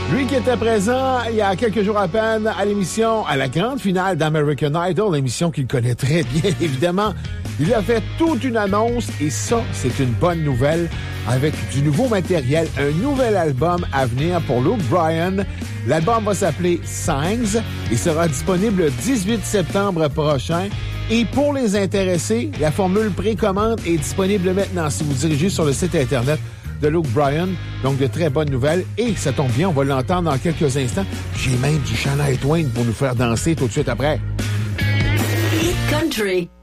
Lui qui était présent il y a quelques jours à peine à l'émission, à la grande finale d'American Idol, l'émission qu'il connaît très bien, évidemment. Il a fait toute une annonce et ça, c'est une bonne nouvelle avec du nouveau matériel, un nouvel album à venir pour Luke Bryan. L'album va s'appeler Signs et sera disponible le 18 septembre prochain. Et pour les intéressés, la formule précommande est disponible maintenant si vous dirigez sur le site Internet de Luke Bryan. Donc, de très bonnes nouvelles. Et ça tombe bien, on va l'entendre dans quelques instants. J'ai même du Shania Twain pour nous faire danser tout de suite après. Country.